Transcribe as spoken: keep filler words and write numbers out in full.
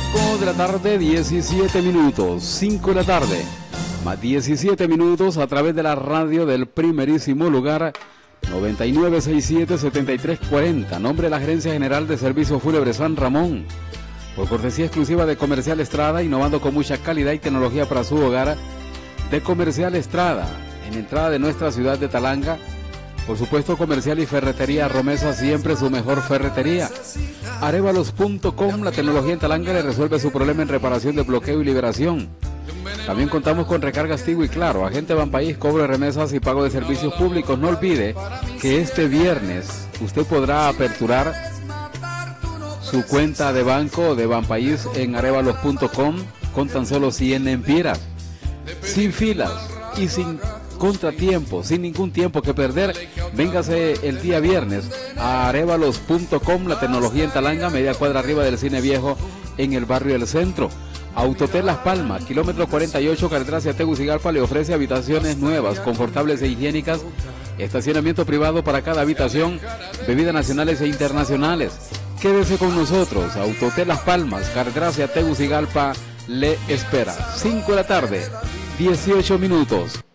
cinco de la tarde, diecisiete minutos. cinco de la tarde, más diecisiete minutos a través de la radio del primerísimo lugar. noventa y nueve sesenta y siete setenta y tres cuarenta. Nombre de la Gerencia General de Servicios Fúnebres San Ramón. Por cortesía exclusiva de Comercial Estrada, innovando con mucha calidad y tecnología para su hogar. De Comercial Estrada, en entrada de nuestra ciudad de Talanga. Por supuesto, Comercial y Ferretería Romesa, siempre su mejor ferretería. Arevalos punto com, la tecnología en Talanga le resuelve su problema en reparación de bloqueo y liberación. También contamos con recargas Tigo y Claro, Agente Banpaís, cobro de remesas y pago de servicios públicos. No olvide que este viernes usted podrá aperturar su cuenta de banco de Banpaís en arevalos punto com con tan solo cien empiras, sin filas y sin contratiempo, sin ningún tiempo que perder. Véngase el día viernes a arevalos punto com, la tecnología en Talanga, media cuadra arriba del Cine Viejo en el barrio del Centro. Autotel Las Palmas, kilómetro cuarenta y ocho, carretera hacia Tegucigalpa, le ofrece habitaciones nuevas, confortables e higiénicas, estacionamiento privado para cada habitación, bebidas nacionales e internacionales. Quédese con nosotros. Autotel Las Palmas, carretera hacia Tegucigalpa, le espera. cinco de la tarde, dieciocho minutos.